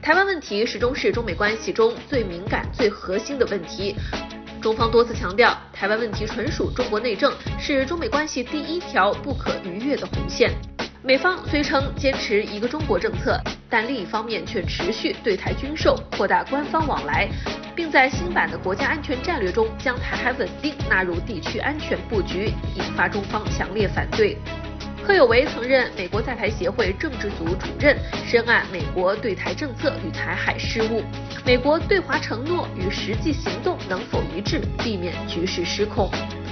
台湾问题始终是中美关系中最敏感、最核心的问题。中方多次强调，台湾问题纯属中国内政，是中美关系第一条不可逾越的红线。美方虽称坚持一个中国政策，但另一方面却持续对台军售、扩大官方往来，并在新版的国家安全战略中将台海稳定纳入地区安全布局，引发中方强烈反对。贺有为曾任美国在台协会政治组主任，深谙美国对台政策与台海事务，美国对华承诺与实际行动能否一致，避免局势失控。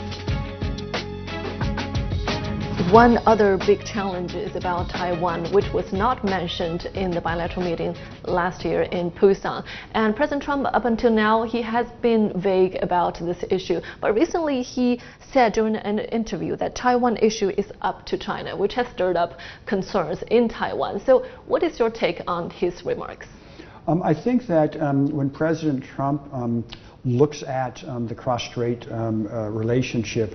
One other big challenge is about Taiwan, which was not mentioned in the bilateral meeting last year in Busan. And President Trump, up until now, he has been vague about this issue. But recently he said during an interview that Taiwan issue is up to China, which has stirred up concerns in Taiwan. So what is your take on his remarks? I think that when President Trump looks at the cross-strait relationship,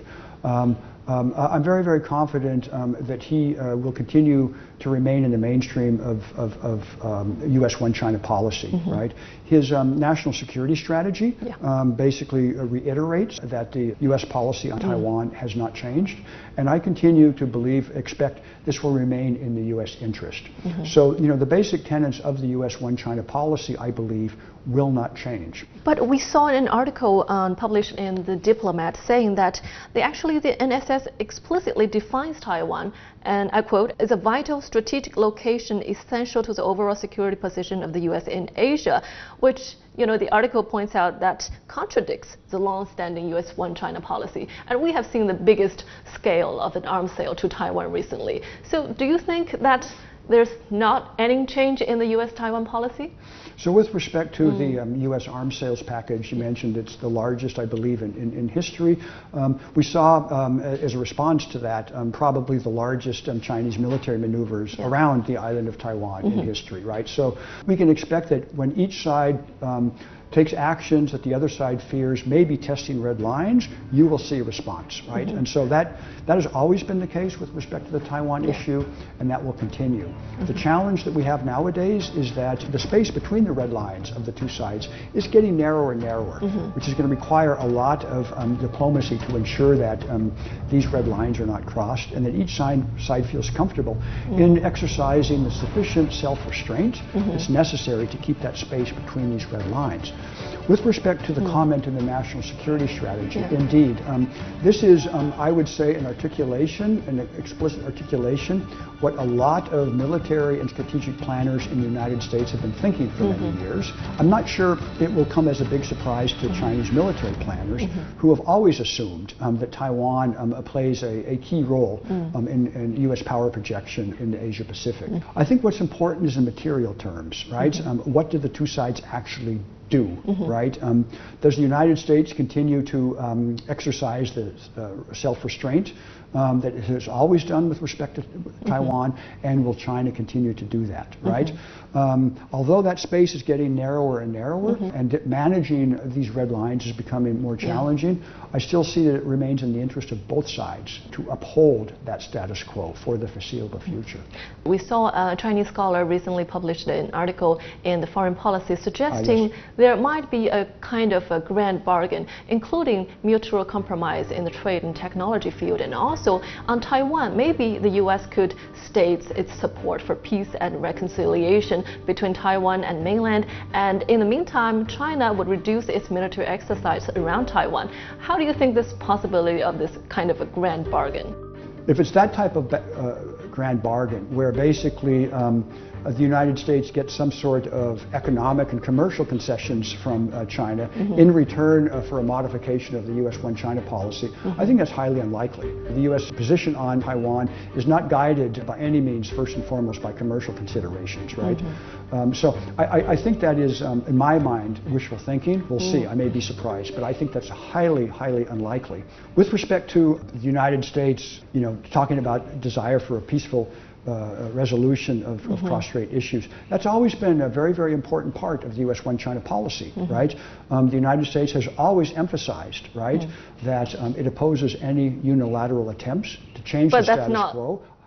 I'm very, very confident that he will continue to remain in the mainstream of U.S. one-China policy, right? His national security strategy basically reiterates that the U.S. policy on Taiwan has not changed, and I continue to expect this will remain in the U.S. interest. So, you know, the basic tenets of the U.S. one-China policy, I believe, will not change. But we saw an article published in The Diplomat saying that the NSS explicitly defines Taiwan, and I quote, "is a vital strategic location essential to the overall security position of the U.S. in Asia," which, you know, the article points out that contradicts the long-standing U.S. one-China policy. And we have seen the biggest scale of an arms sale to Taiwan recently. So do you think that there's not any change in the U.S.-Taiwan policy? So with respect to the U.S. arms sales package, you mentioned it's the largest, I believe, in history. We saw, as a response to that, probably the largest Chinese military maneuvers around the island of Taiwan in history, right? So we can expect that when each side takes actions that the other side fears may be testing red lines, you will see a response, right? And so that has always been the case with respect to the Taiwan issue, and that will continue. The challenge that we have nowadays is that the space between the red lines of the two sides is getting narrower and narrower, which is going to require a lot of diplomacy to ensure that these red lines are not crossed, and that each side feels comfortable in exercising the sufficient self-restraint that's necessary to keep that space between these red lines. With respect to the comment in the national security strategy, indeed, this is, I would say, an explicit articulation, what a lot of military and strategic planners in the United States have been thinking for many years. I'm not sure it will come as a big surprise to Chinese military planners who have always assumed that Taiwan plays a key role in U.S. power projection in the Asia Pacific. I think what's important is in material terms, right? What do the two sides actually do, right? Does the United States continue to exercise the self-restraint that it has always done with respect to Taiwan, and will China continue to do that, right? Although that space is getting narrower and narrower, and managing these red lines is becoming more challenging, I still see that it remains in the interest of both sides to uphold that status quo for the foreseeable future. We saw a Chinese scholar recently published an article in the Foreign Policy suggesting there might be a kind of a grand bargain, including mutual compromise in the trade and technology field, and also on Taiwan, maybe the U.S. could state its support for peace and reconciliation between Taiwan and mainland, and in the meantime, China would reduce its military exercise around Taiwan. How do you think this possibility of this kind of a grand bargain? If it's that type of grand bargain, where basically the United States gets some sort of economic and commercial concessions from China in return for a modification of the U.S. one-China policy, I think that's highly unlikely. The U.S. position on Taiwan is not guided by any means, first and foremost, by commercial considerations, right? So I think that is, in my mind, wishful thinking. We'll see. I may be surprised, but I think that's highly, highly unlikely. With respect to the United States, you know, talking about desire for a peaceful resolution of cross-strait issues. That's always been a very, very important part of the U.S. one-China policy, right? The United States has always emphasized, right, that it opposes any unilateral attempts to change the status quo.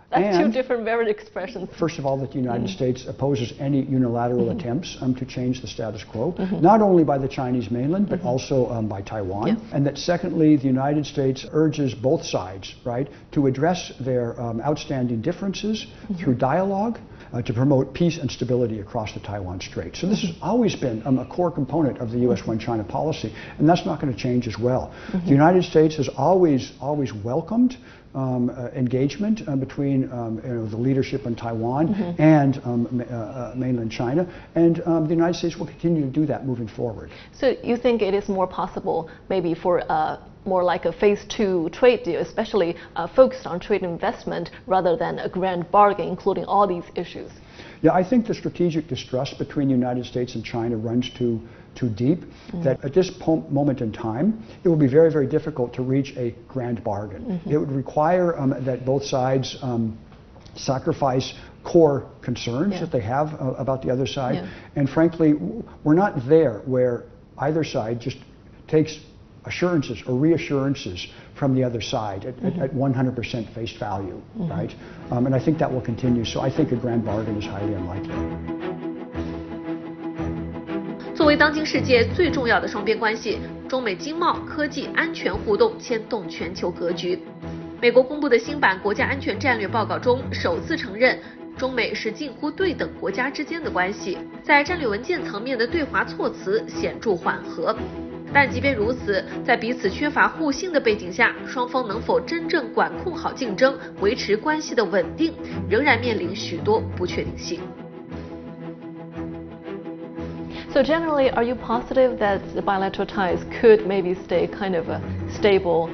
That's two different varied expressions. First of all, that the United States opposes any unilateral attempts to change the status quo, not only by the Chinese mainland, but also by Taiwan. Yeah. And that secondly, the United States urges both sides, right, to address their outstanding differences through dialogue, to promote peace and stability across the Taiwan Strait. So this has always been a core component of the U.S. One-China policy, and that's not going to change as well. The United States has always welcomed engagement between the leadership in Taiwan and mainland China, and the United States will continue to do that moving forward. So you think it is more possible maybe for more like a phase 2 trade deal, especially focused on trade investment rather than a grand bargain including all these issues? Yeah, I think the strategic distrust between the United States and China runs too deep, that at this moment in time, it will be very, very difficult to reach a grand bargain. It would require that both sides sacrifice core concerns that they have about the other side. And frankly, we're not there where either side just takes assurances or reassurances from the other side at 100% face value, right? And I think that will continue. So I think a grand bargain is highly unlikely. 作为当今世界最重要的双边关系，中美经贸、科技、安全互动牵动全球格局。美国公布的新版国家安全战略报告中，首次承认中美是近乎对等国家之间的关系，在战略文件层面的对华措辞显著缓和。但即便如此，在彼此缺乏互信的背景下，双方能否真正管控好竞争，维持关系的稳定，仍然面临许多不确定性。 So generally, are you positive that the bilateral ties could maybe stay kind of a stable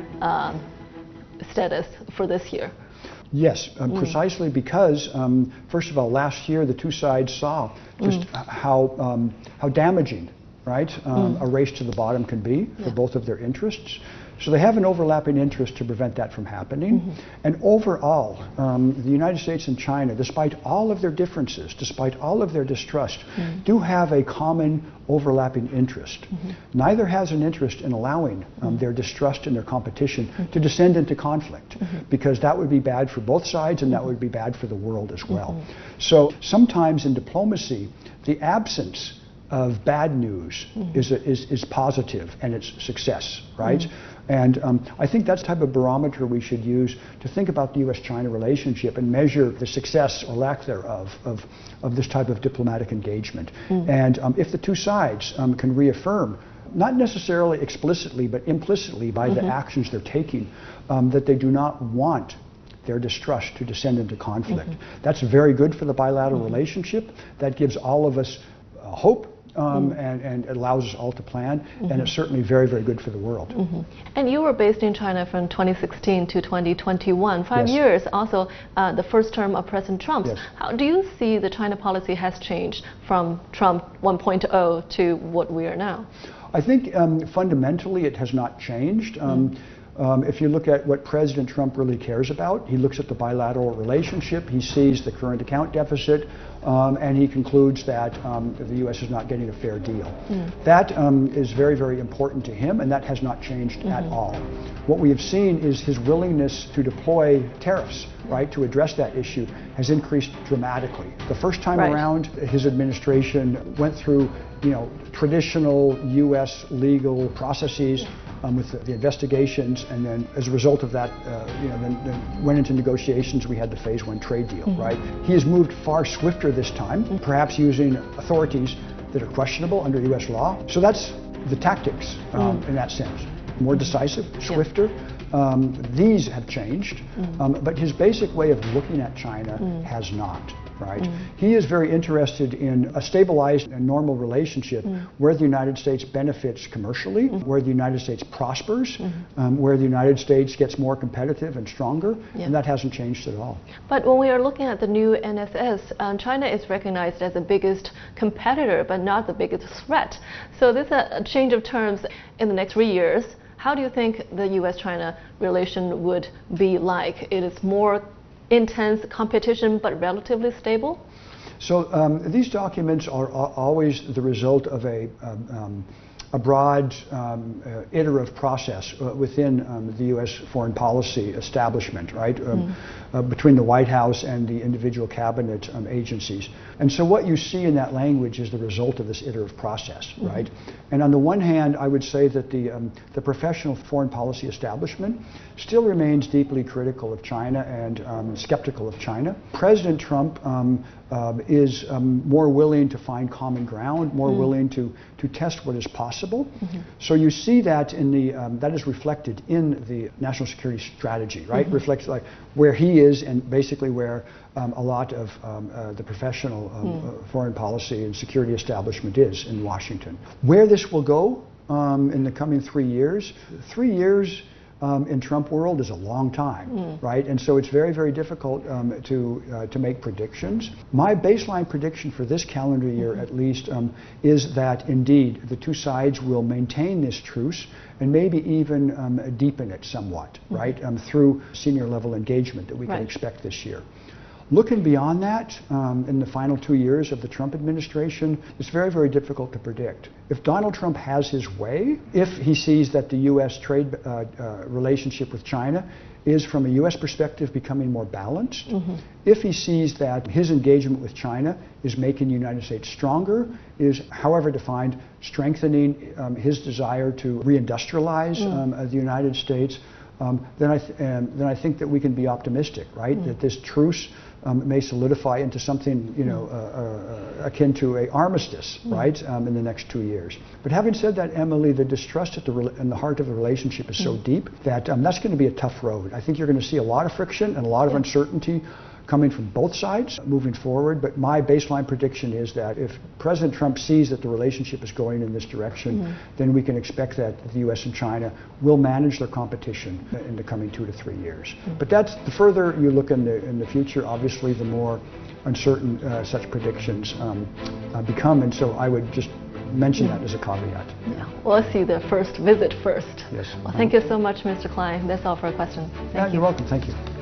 status for this year? Yes, precisely because, first of all, last year the two sides saw just how damaging, right, a race to the bottom can be for both of their interests. So they have an overlapping interest to prevent that from happening. And overall, the United States and China, despite all of their differences, despite all of their distrust, do have a common overlapping interest. Neither has an interest in allowing their distrust and their competition to descend into conflict, because that would be bad for both sides and that would be bad for the world as well. So sometimes in diplomacy, the absence of bad news is positive and it's success, right? And I think that's the type of barometer we should use to think about the U.S.-China relationship and measure the success or lack thereof of this type of diplomatic engagement. And if the two sides can reaffirm, not necessarily explicitly but implicitly by the actions they're taking, that they do not want their distrust to descend into conflict. That's very good for the bilateral relationship. That gives all of us hope. And it allows us all to plan, and it's certainly very, very good for the world. And you were based in China from 2016 to 2021, 5 years, also the first term of President Trump. How do you see the China policy has changed from Trump 1.0 to what we are now? I think fundamentally it has not changed. If you look at what President Trump really cares about, he looks at the bilateral relationship, he sees the current account deficit, and he concludes that the U.S. is not getting a fair deal. That is very, very important to him, and that has not changed at all. What we have seen is his willingness to deploy tariffs, right, to address that issue has increased dramatically. The first time around, his administration went through, traditional U.S. legal processes with the investigations, and then as a result of that, then went into negotiations. We had the Phase 1 trade deal, right? He has moved far swifter this time, perhaps using authorities that are questionable under U.S. law. So that's the tactics in that sense. More decisive, swifter. These have changed, but his basic way of looking at China has not. Right? He is very interested in a stabilized and normal relationship where the United States benefits commercially, where the United States prospers, where the United States gets more competitive and stronger, and that hasn't changed at all. But when we are looking at the new NSS, China is recognized as the biggest competitor, but not the biggest threat. So this is a change of terms in the next 3 years. How do you think the U.S.-China relation would be like? It is more intense competition but relatively stable? So these documents are always the result of a a broad iterative process within the U.S. foreign policy establishment, right, between the White House and the individual cabinet agencies. And so what you see in that language is the result of this iterative process, right? And on the one hand, I would say that the professional foreign policy establishment still remains deeply critical of China and skeptical of China. President Trump is more willing to find common ground, more willing to test what is possible. So you see that in that is reflected in the national security strategy, right? Reflects like where he is and basically where a lot of the professional foreign policy and security establishment is in Washington. Where this will go in the coming 3 years, 3 years in Trump world is a long time, right? And so it's very, very difficult to make predictions. My baseline prediction for this calendar year, at least, is that indeed the two sides will maintain this truce and maybe even deepen it somewhat, right? Through senior level engagement that we can expect this year. Looking beyond that, in the final 2 years of the Trump administration, it's very, very difficult to predict. If Donald Trump has his way, if he sees that the U.S. trade relationship with China is, from a U.S. perspective, becoming more balanced, if he sees that his engagement with China is making the United States stronger, is, however defined, strengthening his desire to reindustrialize the United States, then I think that we can be optimistic, right? That this truce may solidify into something, you know, akin to an armistice, right, in the next 2 years. But having said that, Emily, the distrust in the heart of the relationship is so deep that that's going to be a tough road. I think you're going to see a lot of friction and a lot of uncertainty coming from both sides moving forward, but my baseline prediction is that if President Trump sees that the relationship is going in this direction, then we can expect that the U.S. and China will manage their competition in the coming 2 to 3 years. But that's, the further you look in the future, obviously the more uncertain such predictions become, and so I would just mention that as a caveat. Yeah. Well, let's see the first visit first. Yes. Well, thank you so much, Mr. Klein. That's all for our questions. You're welcome. Thank you.